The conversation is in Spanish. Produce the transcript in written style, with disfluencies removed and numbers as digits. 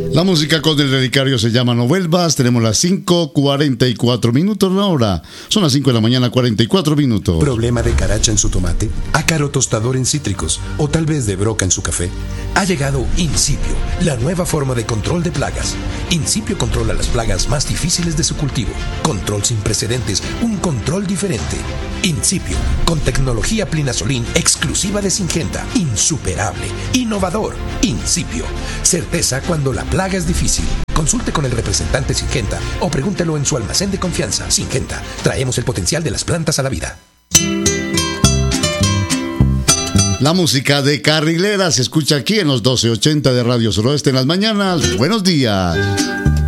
La música con el relicario se llama No Vuelvas. Tenemos las 5:44 minutos la hora. Son las 5 de la mañana, 44 minutos. ¿Problema de caracha en su tomate? ¿Ácaro tostador en cítricos? ¿O tal vez de broca en su café? Ha llegado Incipio, la nueva forma de control de plagas. Incipio controla las plagas más difíciles de su cultivo. Control sin precedentes, un control diferente. Incipio, con tecnología Plinazolin exclusiva de Syngenta. Insuperable, innovador. Incipio, certeza cuando la plaga es difícil. Consulte con el representante Syngenta o pregúntelo en su almacén de confianza. Syngenta, traemos el potencial de las plantas a la vida. La música de Carrilera se escucha aquí en los 1280 de Radio Suroeste en las mañanas. Buenos días.